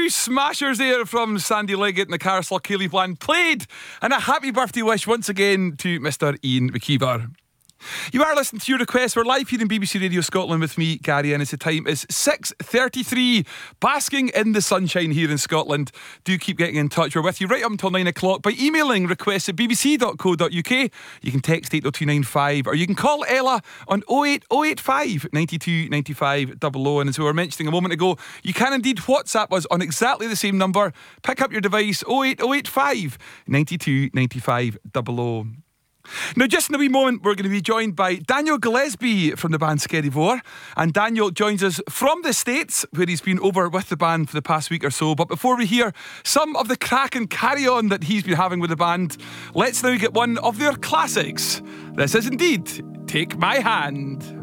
Two smashers there from Sandy Leggett and the Carousel Cayley Bland played, and a happy birthday wish once again to Mr. Ian McKeever. You are listening to your requests. We're live here in BBC Radio Scotland with me, Gary Ennis. The time is 6:33, basking in the sunshine here in Scotland. Do keep getting in touch. We're with you right up until 9 o'clock by emailing requests at bbc.co.uk. You can text 80295 or you can call Ella on 08085 92 95 00. And as we were mentioning a moment ago, you can indeed WhatsApp us on exactly the same number. Pick up your device 08085 92 95 00. Now, just in a wee moment, we're going to be joined by Daniel Gillespie from the band Skerryvore. And Daniel joins us from the States, where he's been over with the band for the past week or so. But before we hear some of the crack and carry-on that he's been having with the band, let's now get one of their classics. This is indeed Take My Hand.